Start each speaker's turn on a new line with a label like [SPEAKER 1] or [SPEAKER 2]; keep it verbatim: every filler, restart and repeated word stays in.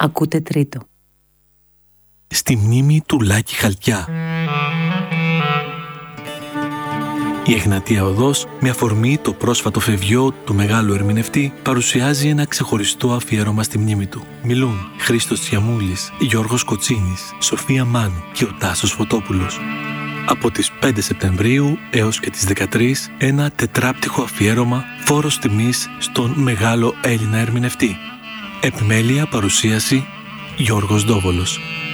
[SPEAKER 1] Ακούτε τρίτο.
[SPEAKER 2] Στη μνήμη του Λάκη Χαλκιά. Η Εγνατία Οδός, με αφορμή το πρόσφατο φευγιό του μεγάλου ερμηνευτή, παρουσιάζει ένα ξεχωριστό αφιέρωμα στη μνήμη του. Μιλούν Χρήστος Τσιαμούλης, Γιώργος Κοτσίνης, Σοφία Μάνου και ο Τάσος Φωτόπουλος. Από τις πέντε Σεπτεμβρίου έως και τις δεκατρείς, ένα τετράπτυχο αφιέρωμα φόρος τιμής στον μεγάλο Έλληνα ερμηνευτή. Επιμέλεια παρουσίαση Γιώργος Ντόβολος.